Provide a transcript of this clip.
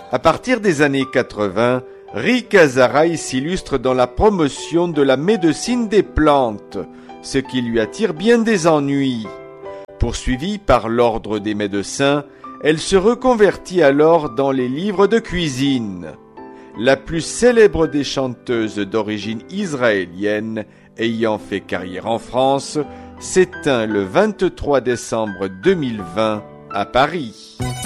À partir des années 80, Rika Zaraï s'illustre dans la promotion de la médecine des plantes, ce qui lui attire bien des ennuis. Poursuivie par l'ordre des médecins, elle se reconvertit alors dans les livres de cuisine. La plus célèbre des chanteuses d'origine israélienne ayant fait carrière en France s'éteint le 23 décembre 2020 à Paris.